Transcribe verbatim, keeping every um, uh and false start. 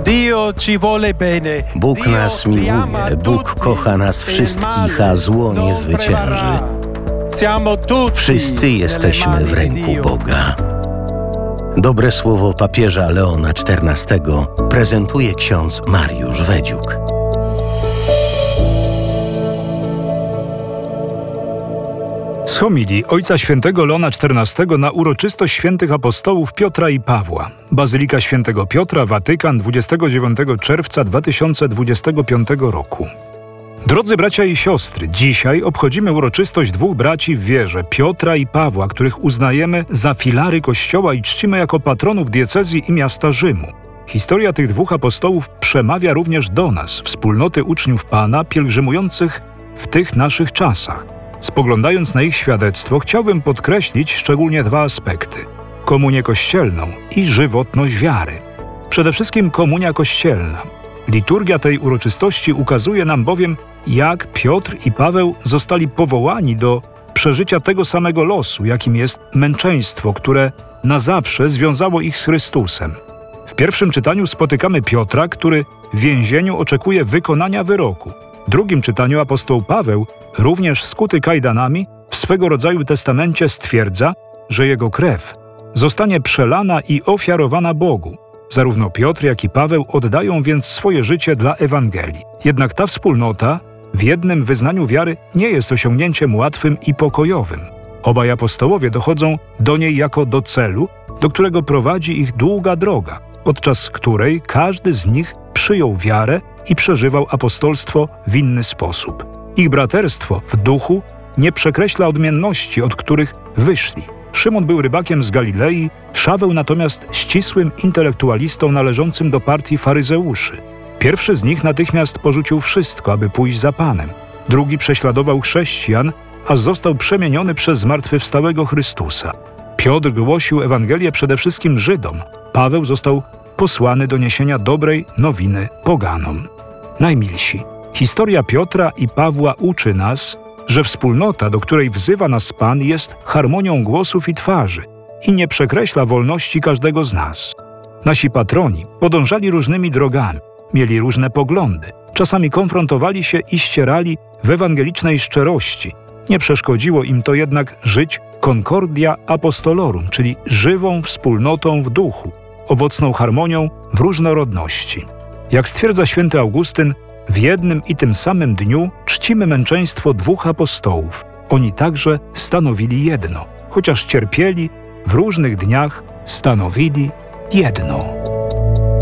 Bóg nas miłuje, Bóg kocha nas wszystkich, a zło nie zwycięży. Wszyscy jesteśmy w ręku Boga. Dobre słowo papieża Leona czternastego prezentuje ksiądz Mariusz Wedziuk. Z homilii Ojca Świętego Leona czternastego na uroczystość świętych apostołów Piotra i Pawła. Bazylika Świętego Piotra, Watykan, dwudziestego dziewiątego czerwca dwa tysiące dwudziestego piątego roku. Drodzy bracia i siostry, dzisiaj obchodzimy uroczystość dwóch braci w wierze, Piotra i Pawła, których uznajemy za filary Kościoła i czcimy jako patronów diecezji i miasta Rzymu. Historia tych dwóch apostołów przemawia również do nas, wspólnoty uczniów Pana, pielgrzymujących w tych naszych czasach. Spoglądając na ich świadectwo, chciałbym podkreślić szczególnie dwa aspekty: komunię kościelną i żywotność wiary. Przede wszystkim komunia kościelna. Liturgia tej uroczystości ukazuje nam bowiem, jak Piotr i Paweł zostali powołani do przeżycia tego samego losu, jakim jest męczeństwo, które na zawsze związało ich z Chrystusem. W pierwszym czytaniu spotykamy Piotra, który w więzieniu oczekuje wykonania wyroku. W drugim czytaniu apostoł Paweł, również skuty kajdanami, w swego rodzaju testamencie stwierdza, że jego krew zostanie przelana i ofiarowana Bogu. Zarówno Piotr, jak i Paweł oddają więc swoje życie dla Ewangelii. Jednak ta wspólnota w jednym wyznaniu wiary nie jest osiągnięciem łatwym i pokojowym. Obaj apostołowie dochodzą do niej jako do celu, do którego prowadzi ich długa droga, podczas której każdy z nich przyjął wiarę i przeżywał apostolstwo w inny sposób. Ich braterstwo w duchu nie przekreśla odmienności, od których wyszli. Szymon był rybakiem z Galilei, Szaweł natomiast ścisłym intelektualistą należącym do partii faryzeuszy. Pierwszy z nich natychmiast porzucił wszystko, aby pójść za Panem. Drugi prześladował chrześcijan, aż został przemieniony przez zmartwychwstałego Chrystusa. Piotr głosił Ewangelię przede wszystkim Żydom. Paweł został posłany do niesienia dobrej nowiny poganom. Najmilsi, historia Piotra i Pawła uczy nas, że wspólnota, do której wzywa nas Pan, jest harmonią głosów i twarzy i nie przekreśla wolności każdego z nas. Nasi patroni podążali różnymi drogami, mieli różne poglądy, czasami konfrontowali się i ścierali w ewangelicznej szczerości. Nie przeszkodziło im to jednak żyć concordia apostolorum, czyli żywą wspólnotą w duchu, owocną harmonią w różnorodności. Jak stwierdza święty Augustyn, w jednym i tym samym dniu czcimy męczeństwo dwóch apostołów. Oni także stanowili jedno, chociaż cierpieli, w różnych dniach stanowili jedno.